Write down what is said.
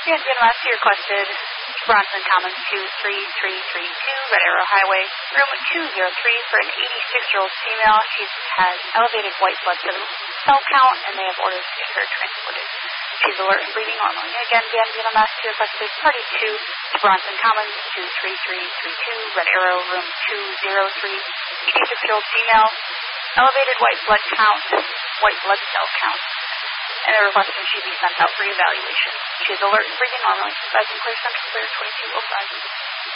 Van Dienemaster requested Bronson Commons 23332, Red Arrow Highway, room 203 for an 86-year-old female. She has elevated white blood cell count, and they have orders to get her transported. She's alert and breathing normally. Again, Van Dienemaster requested Party 2 to Bronson Commons 23332, Red Arrow, room 203, 86-year-old female, elevated white blood cell count. And they're requesting she be sent out for evaluation. She is alert and breathing normally. Advising clear central clear 2205.